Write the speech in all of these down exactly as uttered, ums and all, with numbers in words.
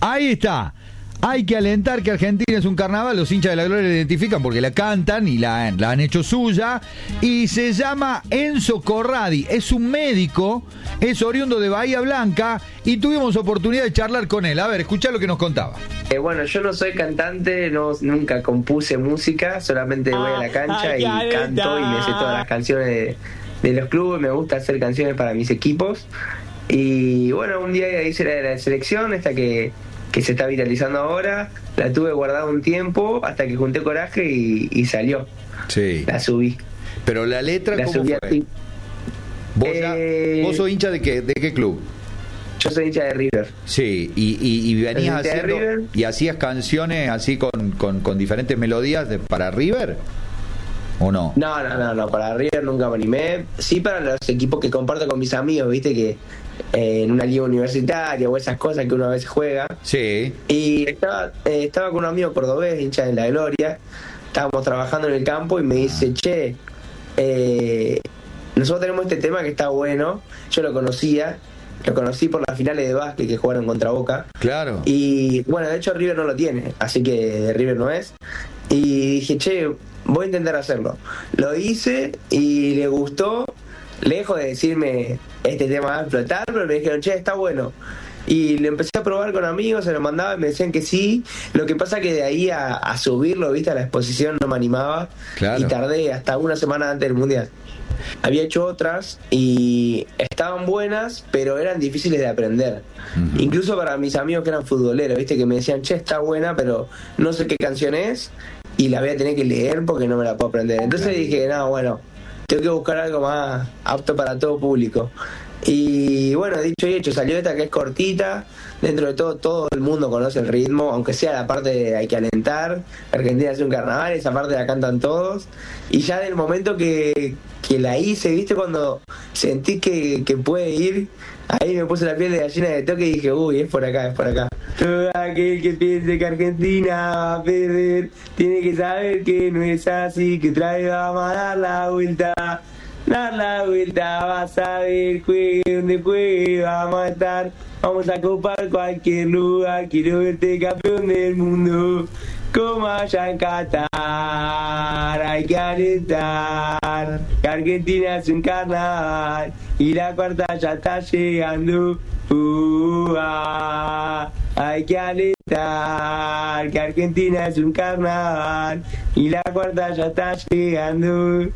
Ahí está. Hay que alentar que Argentina es un carnaval. Los hinchas de la Gloria la identifican porque la cantan y la, la han hecho suya. Y se llama Enzo Corradi. Es un médico, es oriundo de Bahía Blanca y tuvimos oportunidad de charlar con él. A ver, escuchá lo que nos contaba. Eh, bueno, yo no soy cantante, no, nunca compuse música, solamente voy a la cancha ah, y canto y me sé todas las canciones de, de los clubes. Me gusta hacer canciones para mis equipos. Y bueno, un día hice la, la selección, esta que... que se está viralizando ahora, la tuve guardada un tiempo hasta que junté coraje y, y salió. Sí. La subí. Pero la letra, la ¿cómo fue? Así. ¿Vos, eh, ¿Vos sos hincha de qué, de qué club? Yo soy hincha de River. Sí, y, y, y venías haciendo, y hacías canciones así con, con, con diferentes melodías de, para River, ¿o no? No, no, no, no, para River nunca me animé. Sí para los equipos que comparto con mis amigos, viste que eh, en una liga universitaria o esas cosas que uno a veces juega. Sí. Y estaba, eh, estaba con un amigo cordobés, hincha de la Gloria. Estábamos trabajando en el campo y me dice, che, eh, nosotros tenemos este tema que está bueno. Yo lo conocía, lo conocí por las finales de básquet que jugaron contra Boca. Claro. Y bueno, de hecho River no lo tiene, así que de River no es. Y dije, che, voy a intentar hacerlo. Lo hice y le gustó. Lejos de decirme este tema va a explotar, pero me dijeron, che, está bueno. Y lo empecé a probar con amigos, se lo mandaba y me decían que sí. Lo que pasa que de ahí a, a subirlo, viste, a la exposición no me animaba. Claro. Y tardé hasta una semana antes del Mundial. Había hecho otras y estaban buenas, pero eran difíciles de aprender. Uh-huh. Incluso para mis amigos que eran futboleros, viste, que me decían, che, está buena, pero no sé qué canción es y la voy a tener que leer porque no me la puedo aprender. Entonces claro. Dije, no, bueno, tengo que buscar algo más apto para todo público. Y bueno, dicho y hecho, salió esta que es cortita. Dentro de todo, todo el mundo conoce el ritmo, aunque sea la parte de hay que alentar. Argentina hace un carnaval, esa parte la cantan todos. Y ya del momento que, que la hice, viste, cuando sentí que, que puede ir, ahí me puse la piel de gallina de toque y dije, uy, es por acá, es por acá. Todo aquel que piense que Argentina va a perder, tiene que saber que no es así, que otra vez vamos a dar la vuelta. Dar la vuelta, vas a ver, juegue donde juegue, vamos a estar, vamos a copar cualquier lugar, quiero verte campeón del mundo, como allá en Qatar, hay que alentar, que Argentina es un carnaval, y la cuarta ya está llegando, uh, ah, hay que alentar, que Argentina es un carnaval, y la cuarta ya está llegando.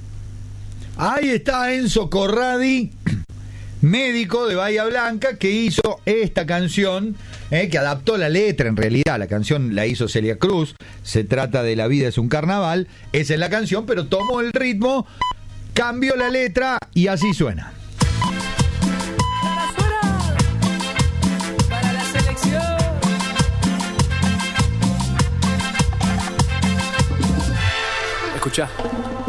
Ahí está Enzo Corradi, médico de Bahía Blanca, que hizo esta canción, eh, que adaptó la letra en realidad. La canción la hizo Celia Cruz, se trata de La vida es un carnaval, esa es la canción, pero tomó el ritmo, cambió la letra y así suena. Para la selección. Escuchá.